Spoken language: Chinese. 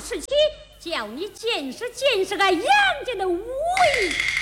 时期，叫你见识见识俺杨家的武艺。